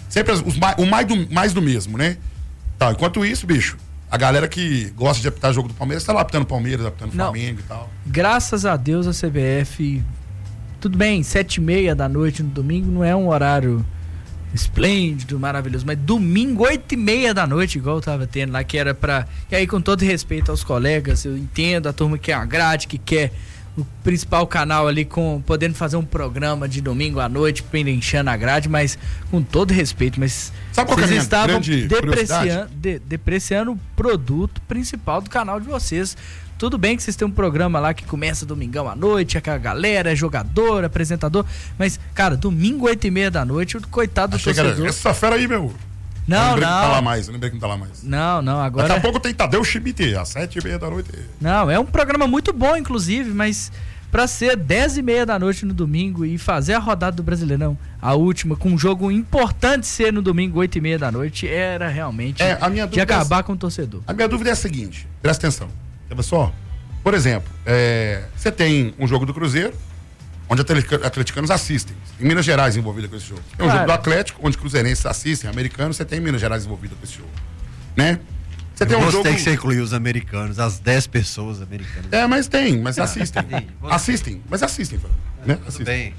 Sempre as- os, mais- o mais do, mais do mesmo, né? Tá, enquanto isso, bicho, a galera que gosta de apitar jogo do Palmeiras tá lá apitando Palmeiras, apitando Não. Flamengo e tal. Graças a Deus a C B F, tudo bem, sete e meia da noite no domingo não é um horário esplêndido, maravilhoso, mas domingo, oito e meia da noite, igual eu tava tendo lá, que era pra... E aí, com todo respeito aos colegas, eu entendo a turma que quer uma grade, que quer o principal canal ali, com podendo fazer um programa de domingo à noite, enchendo a grade, mas com todo respeito, mas Sabe qual que é a vocês minha estavam grande depreciando, curiosidade? de- depreciando o produto principal do canal de vocês. Tudo bem que vocês têm um programa lá que começa domingão à noite, é com a galera, é jogador, apresentador, mas, cara, domingo, oito e meia da noite, o coitado do Achei que era torcedor... essa fera aí, meu. Não, eu lembrei que não tá lá não. mais, eu lembrei que não tá lá mais. Não, não, agora... Daqui a pouco tem Tadeu Schmidt, às sete e meia da noite. Não, é um programa muito bom, inclusive, mas pra ser dez e meia da noite no domingo e fazer a rodada do Brasileirão, a última, com um jogo importante ser no domingo, oito e meia da noite, era realmente É, a minha de dúvida acabar é- com o torcedor. A minha dúvida é a seguinte, presta atenção. Olha só, por exemplo, é, você tem um jogo do Cruzeiro, onde atleticanos atleticanos assistem. Em Minas Gerais envolvida com esse jogo. Tem um Claro. jogo do Atlético, onde cruzeirenses assistem, americanos, você tem Minas Gerais envolvida com esse jogo. Né? Você tem Eu um gostei jogo... que você incluiu os americanos, as dez pessoas americanas. É, mas tem, mas assistem. Sim, você- assistem, mas assistem, né? Tudo Assistem. bem.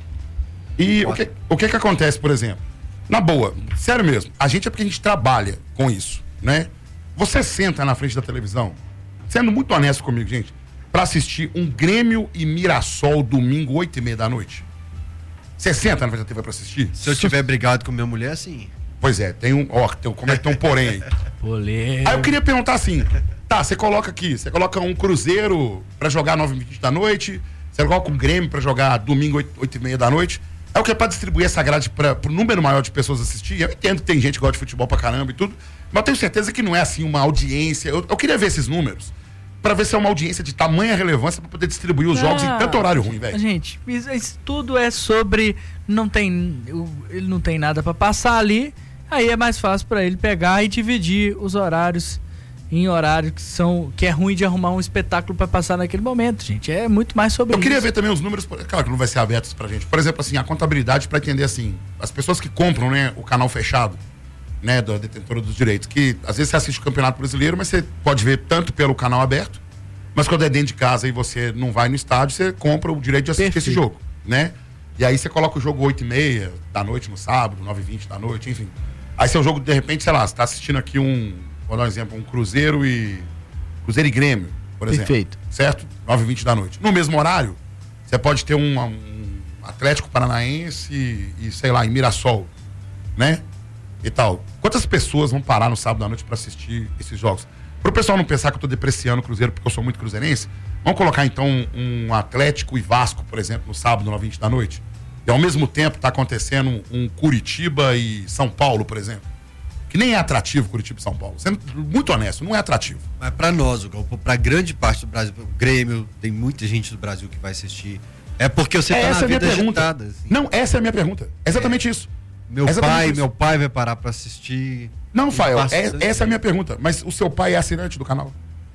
E o que, o que que acontece, por exemplo? Na boa, sério mesmo, a gente é porque a gente trabalha com isso, né? Você senta na frente da televisão, sendo muito honesto comigo, gente, pra assistir um Grêmio e Mirassol domingo, oito e meia da noite. Você senta na frente da T V pra assistir? Se eu tiver brigado com minha mulher, sim. Pois é, tem um. Ó, tem um, como é que tem um porém aí? Polêmico. Aí eu queria perguntar assim: tá, você coloca aqui, você coloca um Cruzeiro pra jogar nove e vinte da noite, você coloca um Grêmio pra jogar domingo, oito e meia da noite. É o que é pra distribuir essa grade pra, pro número maior de pessoas assistir. Eu entendo que tem gente que gosta de futebol pra caramba e tudo, mas eu tenho certeza que não é assim uma audiência. Eu, eu queria ver esses números pra ver se é uma audiência de tamanha relevância pra poder distribuir os jogos em tanto horário ruim, velho. Gente, isso, isso tudo é sobre. Não tem. o- Ele não tem nada pra passar ali. Aí é mais fácil pra ele pegar e dividir os horários em horários que são. Que é ruim de arrumar um espetáculo pra passar naquele momento, gente. É muito mais sobre Eu isso. queria ver também os números, claro que não vai ser aberto pra gente. Por exemplo, assim, a contabilidade pra entender assim, as pessoas que compram, né, o canal fechado, né, da detentora dos direitos, que às vezes você assiste o Campeonato Brasileiro, mas você pode ver tanto pelo canal aberto, mas quando é dentro de casa e você não vai no estádio, você compra o direito de assistir Perfeito. esse jogo, né? E aí você coloca o jogo oito e meia da noite no sábado, nove e vinte da noite, enfim. Aí seu jogo, de repente, sei lá, você tá assistindo aqui um, vou dar um exemplo, um Cruzeiro e Cruzeiro e Grêmio, por exemplo. Perfeito. Certo? nove e vinte da noite. No mesmo horário, você pode ter um, um Atlético Paranaense e, e, sei lá, em Mirassol, né? E tal. Quantas pessoas vão parar no sábado à noite pra assistir esses jogos? Pro pessoal não pensar que eu tô depreciando o Cruzeiro porque eu sou muito cruzeirense, vamos colocar então um Atlético e Vasco, por exemplo, no sábado, nove e vinte da noite. E ao mesmo tempo tá acontecendo um Curitiba e São Paulo, por exemplo. Que nem é atrativo Curitiba e São Paulo. Sendo muito honesto, não é atrativo. Mas pra nós, Hugo, pra grande parte do Brasil, o Grêmio, tem muita gente do Brasil que vai assistir. É porque você tá essa é na a minha vida pergunta. agitada. assim. Não, essa é a minha pergunta. É exatamente isso. Meu É exatamente pai, isso. meu pai vai parar pra assistir. Não, Fael, Bastante. é, essa é a minha pergunta. Mas o seu pai é assinante do canal?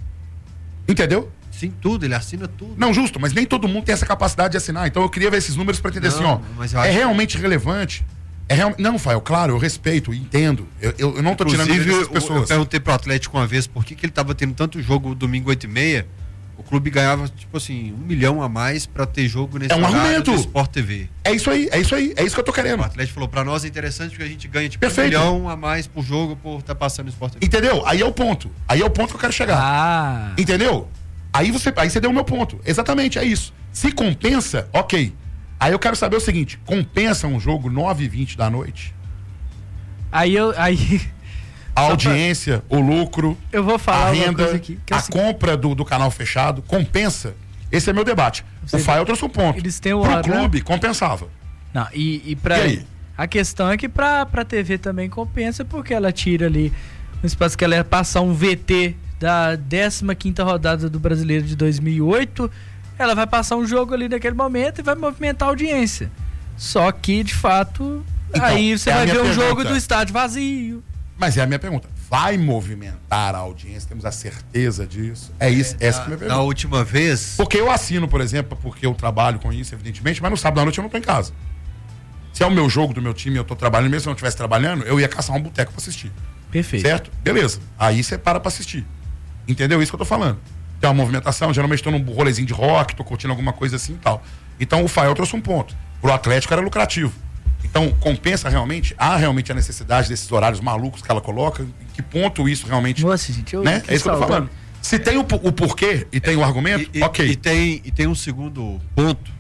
Entendeu? Sim, tudo, ele assina tudo. Não, justo, mas nem todo mundo tem essa capacidade de assinar. Então eu queria ver esses números para entender Não, assim, ó. mas eu É acho- realmente relevante? É real... Não, Fael, claro, eu respeito, entendo. Eu, eu, eu não tô tirando Inclusive, direito eu, dessas eu pessoas. perguntei pro Atlético uma vez por que, que ele tava tendo tanto jogo domingo oito e meia. O clube ganhava, tipo assim, um milhão a mais pra ter jogo nesse É um horário argumento. do Sport T V. É isso aí, é isso aí, é isso que eu tô querendo. O Atlético falou, pra nós é interessante porque a gente ganha tipo Perfeito. um milhão a mais por jogo por estar passando no Sport T V. Entendeu? Aí é o ponto. Aí é o ponto que eu quero chegar. Ah. Entendeu? Aí você, aí você deu o meu ponto. Exatamente, é isso. Se compensa, ok. Aí eu quero saber o seguinte: compensa um jogo nove e vinte da noite? Aí eu. Aí. A audiência, o lucro, Eu vou falar a uma renda, coisa aqui, que é a o seguinte- compra do, do canal fechado, compensa? Esse é meu debate. Você- o Fael trouxe um ponto. Eles têm o Pro hora- clube, compensava. Não, e, e pra. E aí? A questão é que pra, pra T V também compensa, porque ela tira ali um espaço que ela ia passar um V T da décima quinta rodada do Brasileiro de dois mil e oito. Ela vai passar um jogo ali naquele momento e vai movimentar a audiência. Só que, de fato, Então, aí você é a vai minha ver um pergunta. jogo do estádio vazio. Mas é a minha pergunta. Vai movimentar a audiência? Temos a certeza disso? É isso, essa que é a minha Da pergunta. última vez, Porque eu assino, por exemplo, porque eu trabalho com isso, evidentemente, mas no sábado à noite eu não tô em casa. Se é o meu jogo do meu time, eu tô trabalhando, mesmo se eu não estivesse trabalhando, eu ia caçar um boteco pra assistir. Perfeito. Certo? Beleza. Aí você para pra assistir. Entendeu? Isso que eu tô falando. Tem uma movimentação, geralmente tô num rolezinho de rock, tô curtindo alguma coisa assim e tal. Então o Fael trouxe um ponto. Pro Atlético era lucrativo. Então, compensa realmente? Há realmente a necessidade desses horários malucos que ela coloca? Em que ponto isso realmente... Nossa, gente, eu... Né? É isso que eu tô falando. Se tem o, o porquê e tem o argumento, e, ok. E tem, e tem um segundo ponto,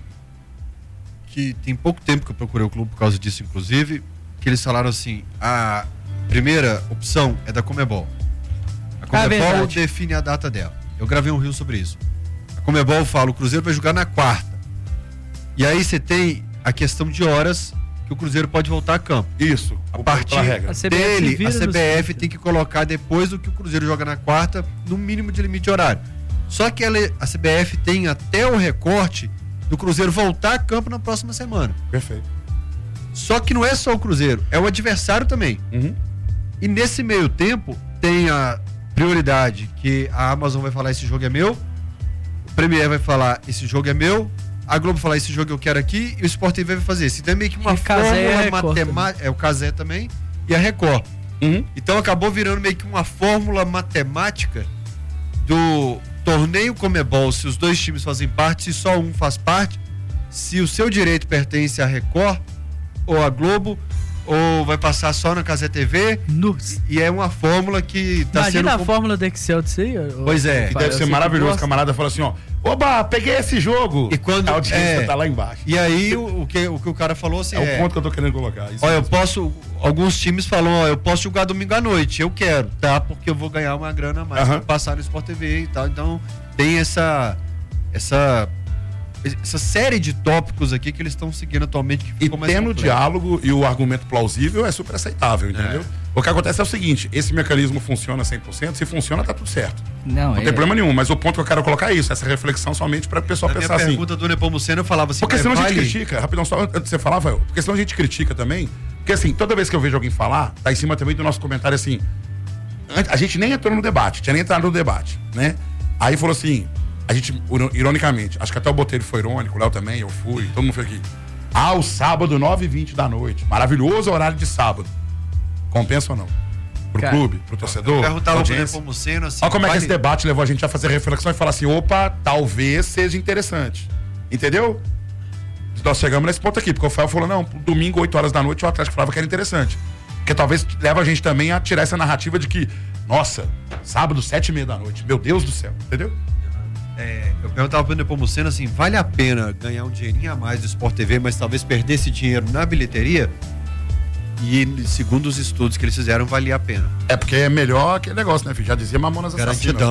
que tem pouco tempo que eu procurei o clube por causa disso, inclusive, que eles falaram assim, a primeira opção é da Comebol. A Comebol ah, define a data dela. Eu gravei um reel sobre isso. A Comebol fala, o Cruzeiro vai jogar na quarta. E aí você tem a questão de horas que o Cruzeiro pode voltar a campo. Isso. A partir regra. A dele, a C B F tem que colocar depois do que o Cruzeiro joga na quarta, no mínimo de limite horário. Só que ela, a C B F tem até o recorte do Cruzeiro voltar a campo na próxima semana. Perfeito. Só que não é só o Cruzeiro, é o adversário também. Uhum. E nesse meio tempo, tem a prioridade que a Amazon vai falar, esse jogo é meu, o Premier vai falar, esse jogo é meu, a Globo falar, esse jogo eu quero aqui, e o Sport T V vai fazer isso. Então é meio que uma fórmula matemática, é o Cazé também, e a Record. Uhum. Então acabou virando meio que uma fórmula matemática do torneio Comebol, se os dois times fazem parte, se só um faz parte, se o seu direito pertence à Record ou à Globo, ou vai passar só na Cazé T V. Nossa. E é uma fórmula que tá Imagina sendo... a fórmula do Excel disso aí. Pois é. Que deve ser maravilhoso. O camarada fala assim, ó, oba, peguei esse jogo. E quando a audiência é, tá lá embaixo. E aí o, o, que, o que o cara falou assim, é, é o ponto que eu tô querendo colocar. Isso ó, eu mesmo. posso, alguns times falam, ó, eu posso jogar domingo à noite, eu quero, tá? Porque eu vou ganhar uma grana a mais Aham. pra passar no Sport T V e tal. Então tem essa essa essa série de tópicos aqui que eles estão seguindo atualmente que E ficou mais tendo o complexo. diálogo e o argumento plausível é super aceitável, entendeu? É. O que acontece é o seguinte, esse mecanismo funciona cem por cento, se funciona tá tudo certo. Não, Não é... tem problema nenhum, mas o ponto que eu quero colocar é isso, essa reflexão somente para o pessoal Na minha pensar assim. pergunta do Nepomuceno eu falava assim, Porque mas senão a gente vale- critica, rapidão, só antes de você falar, Rafael, porque senão a gente critica também, porque assim, toda vez que eu vejo alguém falar, tá em cima também do nosso comentário assim, a gente nem entrou no debate, tinha nem entrado no debate, né? Aí falou assim, a gente, ironicamente, acho que até o Botelho foi irônico, o Léo também, eu fui, todo mundo foi aqui. Ah, o sábado, nove e vinte da noite, maravilhoso horário de sábado. Compensa ou não? Pro Cara, clube, pro torcedor? Eu perguntava pro audiência? Nepomuceno assim, Olha como é que vale- esse debate levou a gente a fazer reflexão e falar assim, opa, talvez seja interessante. Entendeu? Nós chegamos nesse ponto aqui, porque o Fael falou, não, domingo, oito horas da noite, o Atlético falava que era interessante. Porque talvez leva a gente também a tirar essa narrativa de que, nossa, sábado, sete e meia da noite, meu Deus do céu, entendeu? É, eu perguntava pro Nepomuceno assim, vale a pena ganhar um dinheirinho a mais do Sport T V, mas talvez perder esse dinheiro na bilheteria? E segundo os estudos que eles fizeram, valia a pena. É porque é melhor aquele negócio, né, filho? Já dizia Mamonas Assassinas. Garantidão.